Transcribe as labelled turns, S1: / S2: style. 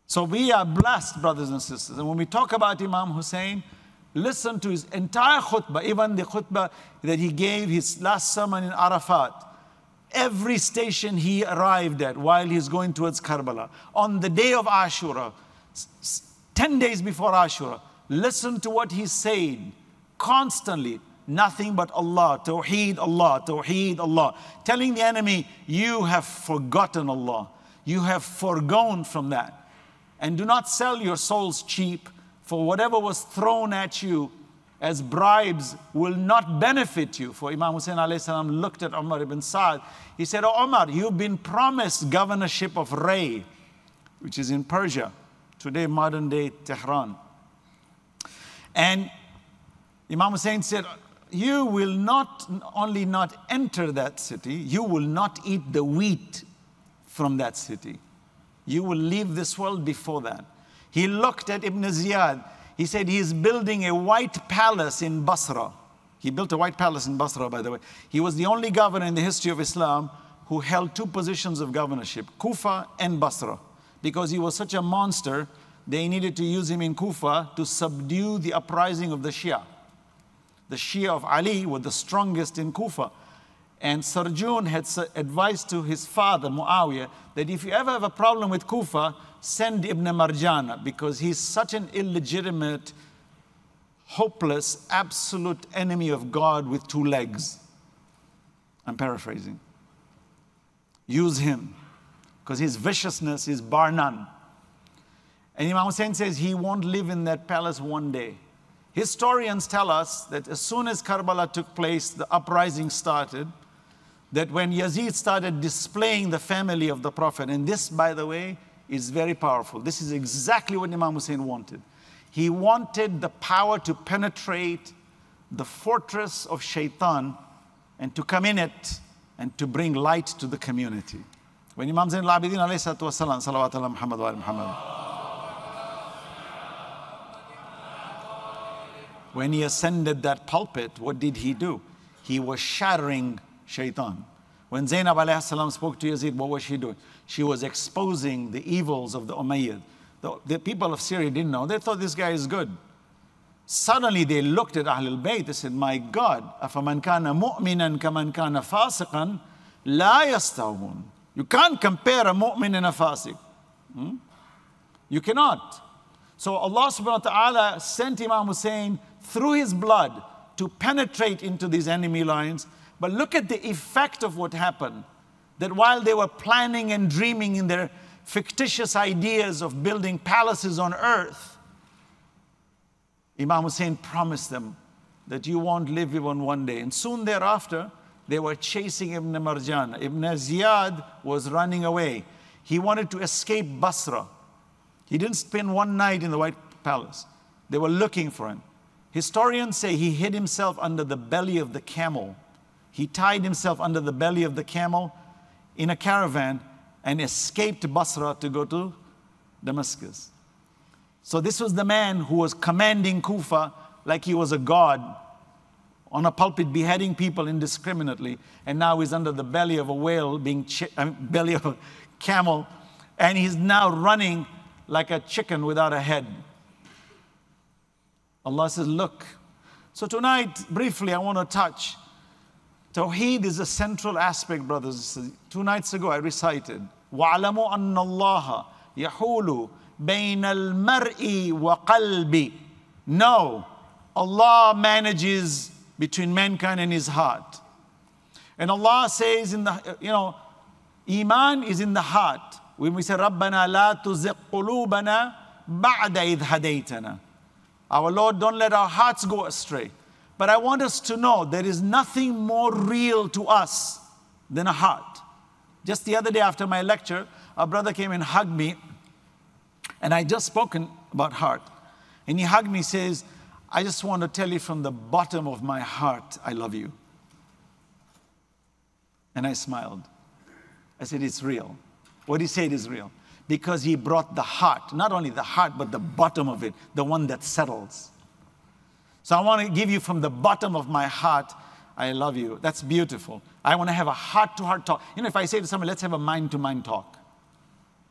S1: So we are blessed, brothers and sisters. And when we talk about Imam Hussein, listen to his entire khutbah, even the khutbah that he gave, his last sermon in Arafat. Every station he arrived at while he's going towards Karbala, on the day of Ashura, 10 days before Ashura, listen to what he said constantly. Nothing but Allah, Tawheed, Allah, Tawheed, Allah. Telling the enemy, you have forgotten Allah. You have forgone from that. And do not sell your souls cheap, for whatever was thrown at you as bribes will not benefit you. For Imam Hussein alayhi salam looked at Umar ibn Sa'd. He said, oh Umar, you've been promised governorship of Ray, which is in Persia, today modern day Tehran. And Imam Hussein said, you will not only not enter that city, you will not eat the wheat from that city. You will leave this world before that. He looked at Ibn Ziyad. He said he is building a white palace in Basra. He built a white palace in Basra, by the way. He was the only governor in the history of Islam who held two positions of governorship, Kufa and Basra. Because he was such a monster, they needed to use him in Kufa to subdue the uprising of the Shia. The Shia of Ali were the strongest in Kufa. And Sarjun had advised to his father, Muawiyah, that if you ever have a problem with Kufa, send Ibn Marjana, because he's such an illegitimate, hopeless, absolute enemy of God with two legs. I'm paraphrasing. Use him, because his viciousness is bar none. And Imam Hussein says he won't live in that palace one day. Historians tell us that as soon as Karbala took place, the uprising started, that when Yazid started displaying the family of the Prophet, and this, by the way, is very powerful. This is exactly what Imam Hussein wanted. He wanted the power to penetrate the fortress of Shaitan and to come in it and to bring light to the community. When Imam Zain al-Abidin alayhi salatu wasalam, salawat ala Muhammad wa ala Muhammad, when he ascended that pulpit, what did he do? He was shattering Shaitan. When Zainab alayhi salam spoke to Yazid, what was she doing? She was exposing the evils of the Umayyad. The people of Syria didn't know. They thought this guy is good. Suddenly they looked at Ahlul Bayt. They said, my God, أَفَمَنْ كَانَ مُؤْمِنًا كَمَنْ كَانَ فَاسِقًا لَا يَسْتَوُونَ. You can't compare a mu'min and a fasiq. You cannot. So Allah subhanahu wa ta'ala sent Imam Hussein through his blood to penetrate into these enemy lines. But look at the effect of what happened. That while they were planning and dreaming in their fictitious ideas of building palaces on earth, Imam Hussein promised them that you won't live even one day. And soon thereafter, they were chasing Ibn Marjan. Ibn Ziyad was running away. He wanted to escape Basra. He didn't spend one night in the White Palace. They were looking for him. Historians say he hid himself under the belly of the camel. He tied himself under the belly of the camel in a caravan and escaped Basra to go to Damascus. So this was the man who was commanding Kufa like he was a god, on a pulpit beheading people indiscriminately, and now he's under the belly of a whale, belly of a camel, and he's now running like a chicken without a head. Allah says, look. So tonight, briefly, I want to touch. Tawheed is a central aspect, brothers and sisters. 2 nights ago, I recited, وَعْلَمُوا أَنَّ اللَّهَ يَحُولُ بَيْنَ الْمَرْءِ وَقَلْبِ. No, Allah manages between mankind and his heart. And Allah says in the, Iman is in the heart. When we say, رَبَّنَا لَا تُزِغْ قُلُوبَنَا بَعْدَ إِذْ هَدَيْتَنَا. Our Lord, don't let our hearts go astray. But I want us to know there is nothing more real to us than a heart. Just the other day after my lecture, a brother came and hugged me, and I just spoken about heart. And he hugged me, says, I just want to tell you from the bottom of my heart, I love you. And I smiled. I said, it's real. What he said is real. Because he brought the heart, not only the heart, but the bottom of it, the one that settles. So I want to give you from the bottom of my heart, I love you. That's beautiful. I want to have a heart-to-heart talk. If I say to somebody, let's have a mind-to-mind talk.